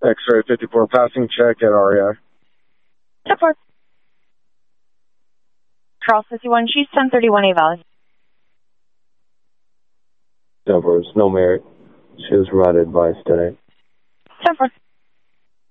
X-ray 54, passing check at REI. 10-4. Charles 51, she's 1031A valid. 10-4, no merit. She was provided advice today. 10-4.